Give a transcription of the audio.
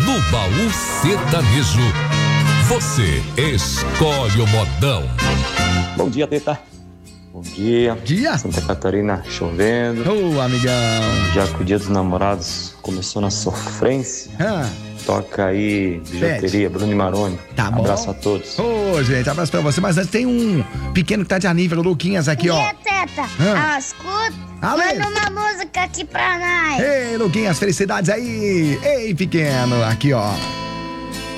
No Baú Sertanejo, você escolhe o modão. Bom dia, Teta. Bom dia. Dia. Santa Catarina chovendo. Ô, amigão. Já que o dia dos namorados começou na sofrência. Toca aí, bijuteria, Bruno e Maroni. Tá bom. Abraço a todos. Ô, gente, abraço pra você. Mas antes tem um pequeno que tá de aniversário, o Luquinhas aqui, ó. E a Teta, escuta, manda uma música aqui pra nós. Ei, Luquinhas, felicidades aí. Ei, pequeno, aqui, ó.